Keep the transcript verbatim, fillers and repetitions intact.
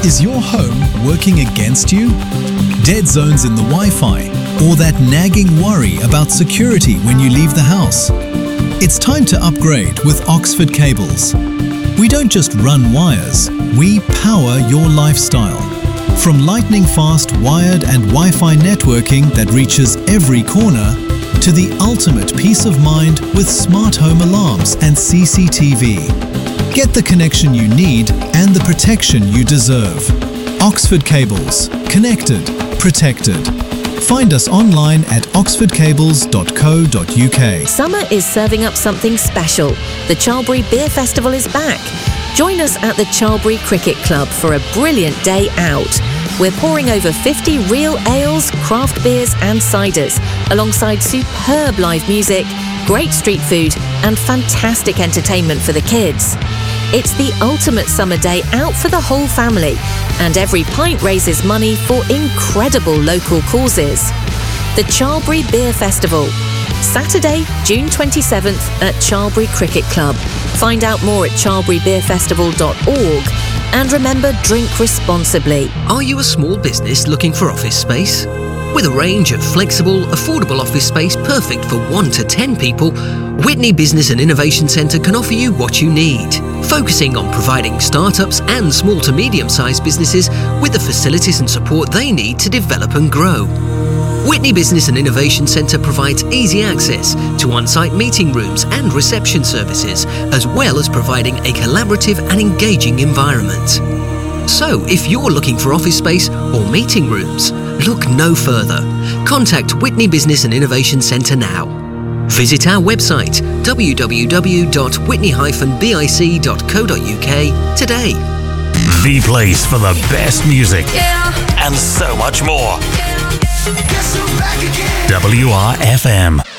Is your home working against you? Dead zones in the Wi-Fi, or that nagging worry about security when you leave the house? It's time to upgrade with Oxford Cables. We don't just run wires, we power your lifestyle. From lightning-fast wired and Wi-Fi networking that reaches every corner, to the ultimate peace of mind with smart home alarms and C C T V. Get the connection you need and the protection you deserve. Oxford Cables. Connected. Protected. Find us online at oxford cables dot co dot u k. Summer is serving up something special. The Charlbury Beer Festival is back. Join us at the Charlbury Cricket Club for a brilliant day out. We're pouring over fifty real ales, craft beers and ciders, alongside superb live music, great street food and fantastic entertainment for the kids. It's the ultimate summer day out for the whole family, and every pint raises money for incredible local causes. The Charlbury Beer Festival, Saturday, June twenty-seventh at Charlbury Cricket Club. Find out more at charlbury beer festival dot org. And remember, drink responsibly. Are you a small business looking for office space? With a range of flexible, affordable office space perfect for one to ten people, Whitney Business and Innovation Centre can offer you what you need, focusing on providing startups and small to medium-sized businesses with the facilities and support they need to develop and grow. Whitney Business and Innovation Centre provides easy access to on-site meeting rooms and reception services, as well as providing a collaborative and engaging environment. So, if you're looking for office space or meeting rooms, look no further. Contact Whitney Business and Innovation Centre now. Visit our website w w w dot whitney dash bic dot co dot u k today. The place for the best music Yeah. and so much more. Guess I'm back again. W R F M.